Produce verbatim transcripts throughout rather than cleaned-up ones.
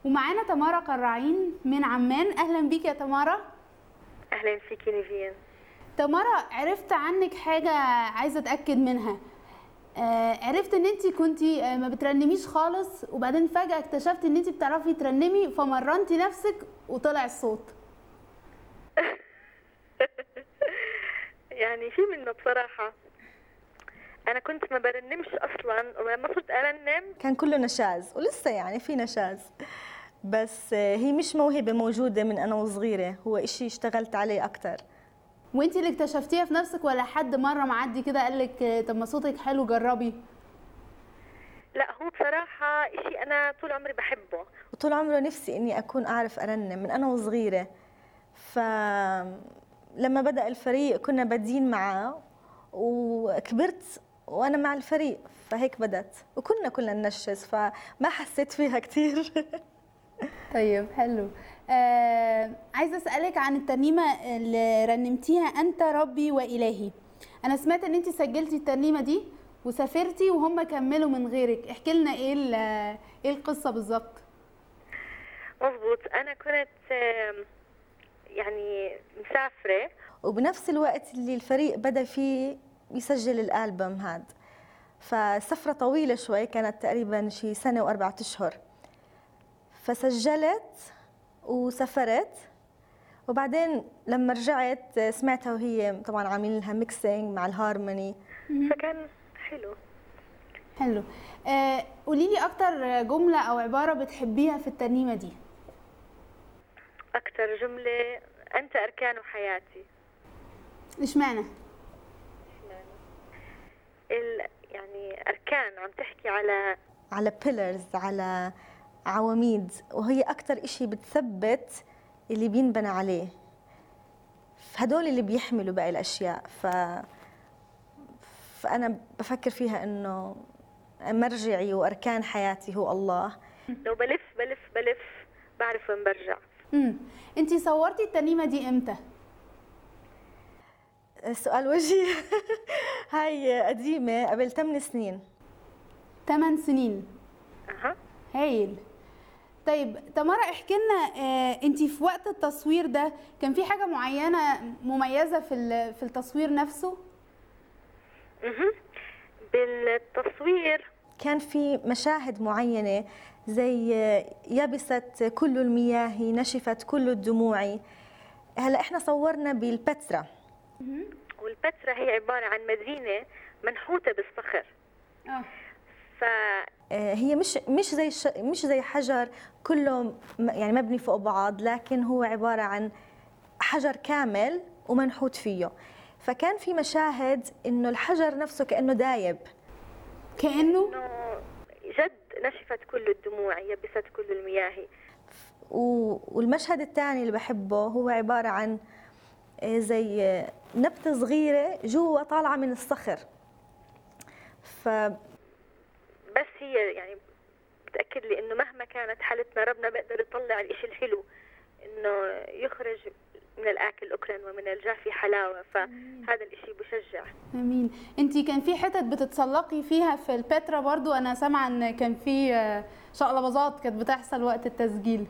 ومعانا تمارا قراعين من عمان. اهلا بيك يا تمارا. اهلا فيكي نيفين. تمارا، عرفت عنك حاجه عايزه اتاكد منها. آه عرفت ان انت كنتي آه ما بترنميش خالص، وبعدين فجاه اكتشفت ان انت بتعرفي ترنمي، فمرنتي نفسك وطلع الصوت. يعني في منه بصراحه. انا كنت ما برنمش اصلا، ولما صرت ارنم كان كله نشاز، ولسه يعني في نشاز، بس هي مش موهبة موجودة من أنا وصغيرة، هو إشي اشتغلت عليه أكتر. وانت اللي اكتشفتيها في نفسك ولا حد مره معدي كده قال لك طب ما صوتك حلو جربي؟ لا، هو بصراحه إشي انا طول عمري بحبه، وطول عمره نفسي إني أكون أعرف أرنم من أنا وصغيرة. فلما بدأ الفريق كنا بادين معه، وكبرت وأنا مع الفريق، فهيك بدأت، وكنا كلنا ننشز، فما حسيت فيها كتير. طيب حلو. آه عايزه اسالك عن الترنيمه اللي رنمتيها انت ربي والهي. انا سمعت ان انت سجلتي الترنيمه دي وسافرتي وهم كملوا من غيرك. احكي لنا ايه ايه القصه بالظبط. مظبوط. انا كنت يعني مسافره، وبنفس الوقت اللي الفريق بدأ فيه يسجل الألبوم هاد، فسفرة طويلة شوي، كانت تقريبا شي سنة وأربعة أشهر. فسجلت وسافرت، وبعدين لما رجعت سمعتها وهي طبعا عاملين لها ميكسينج مع الهارموني، فكان حلو. حلو. آه قولي لي اكتر جمله او عباره بتحبيها في الترنيمه دي. اكتر جمله انت اركان حياتي. اشمعنى؟ ال يعني اركان عم تحكي على على بيلرز، على عواميد، وهي اكثر إشي بتثبت اللي بينبنى عليه، هدول اللي بيحملوا باقي الاشياء. ف فانا بفكر فيها انه مرجعي واركان حياتي هو الله. لو بلف بلف بلف بعرف وين برجع. امم انتي صورتي الترنيمه دي امتى؟ سؤال وجيه. هاي قديمه، قبل ثمان سنين. ثمان سنين. اها. هايل. طيب تمارا، احكي لنا، آه انتي في وقت التصوير ده كان في حاجه معينه مميزه في في التصوير نفسه؟ اها. بالتصوير كان في مشاهد معينه، زي يبست كل المياه نشفت كل الدموع. هلا احنا صورنا بالبتراء، والبتراء هي عباره عن مدينه منحوته بالصخر. اه ف هي مش مش زي ش... مش زي حجر كله يعني مبني فوق بعض، لكن هو عباره عن حجر كامل ومنحوت فيه. فكان في مشاهد انه الحجر نفسه كانه دايب، كانه انه جد نشفت كل الدموع يبست كل المياه. والمشهد الثاني اللي بحبه هو عباره عن زي نبته صغيره جوا طالعه من الصخر. ف بس هي يعني بتاكد لي انه مهما كانت حالتنا ربنا بيقدر يطلع الإشي الحلو، انه يخرج من الاكل اكلا ومن الجافي حلاوه، فهذا الإشي بشجع. امين. انتي كان في حتت بتتسلقي فيها في البتراء برضو؟ انا سامعه ان كان في شقلباظات كانت بتحصل وقت التسجيل.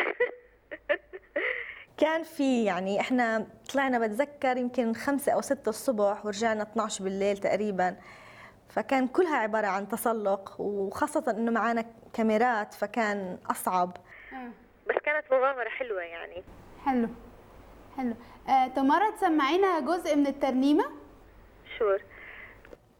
كان في يعني احنا طلعنا بتذكر يمكن خمسة او ستة الصبح ورجعنا اثنعش بالليل تقريبا، فكان كلها عبارة عن تسلق، وخاصة انه معنا كاميرات فكان اصعب. آه. بس كانت مغامرة حلوة يعني. حلو حلو. آه، تمارا تسمعينا جزء من الترنيمة؟ شور.